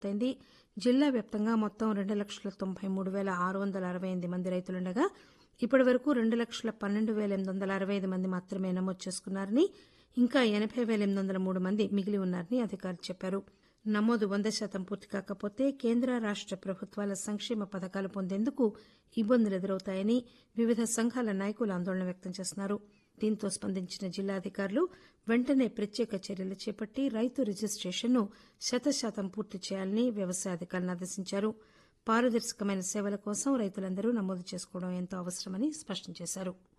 పూర్తయింది. జిల్లా వ్యాప్తంగా మొత్తం 2,93,668 మంది రైతులుండగా ఇప్పటి వరకు 2,12,865 మంది మాత్రమే నమోదు చేసుకున్నారని, ఇంకా 80,803 మంది మిగిలి ఉన్నారని అధికారులు చెప్పారు. నమోదు 100% పూర్తి కాకపోతే కేంద్ర రాష్ట ప్రభుత్వాల సంక్షేమ పథకాలు పొందేందుకు ఇబ్బందులు ఎదురవుతాయని వివిధ సంఘాల నాయకులు ఆందోళన వ్యక్తం చేస్తున్నారు. దీంతో స్పందించిన జిల్లా అధికారులు వెంటనే ప్రత్యేక చర్యలు చేపట్టి రైతు రిజిస్టేషన్ను 100% పూర్తి చేయాలని వ్యవసాయ అధికారులను ఆదేశించారు. పారదర్శకమైన సేవల కోసం రైతులందరూ నమోదు చేసుకోవడం ఎంతో అవసరమని స్పష్టం చేశారు.